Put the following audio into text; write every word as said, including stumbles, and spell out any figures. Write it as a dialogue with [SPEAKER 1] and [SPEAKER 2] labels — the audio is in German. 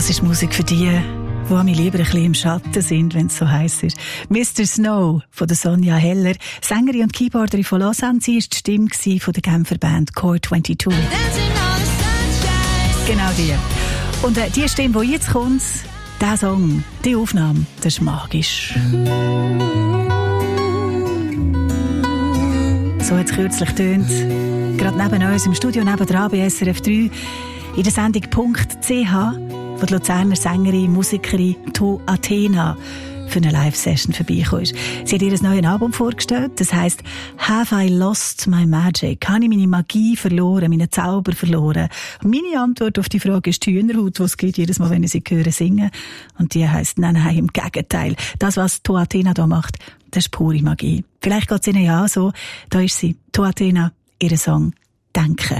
[SPEAKER 1] Das ist Musik für die, die mir lieber ein bisschen im Schatten sind, wenn es so heiß ist. Mister Snow von der Sonja Heller, Sängerin und Keyboarderin von Lausanne. Sie war die Stimme von der Genfer Band Core zweiundzwanzig. Genau die. Und äh, die Stimme, die jetzt kommt, der Song, die Aufnahme, das ist magisch. So hat es kürzlich getönt. Gerade neben uns im Studio nebendran bei S R F drei in der Sendung Punkt C H, wo die Luzerner Sängerin, Musikerin To Athena für eine Live-Session vorbeigekommen ist. Sie hat ihr neues Album vorgestellt, das heisst «Have I lost my magic?» Habe ich meine Magie verloren, meinen Zauber verloren? Und meine Antwort auf die Frage ist die Hühnerhaut, die es gibt, jedes Mal, wenn ich sie höre singen. Und die heisst «Nein, nein, im Gegenteil». Das, was To Athena da macht, das ist pure Magie. Vielleicht geht es Ihnen ja so. Da ist sie, To Athena, ihr Song «Denken».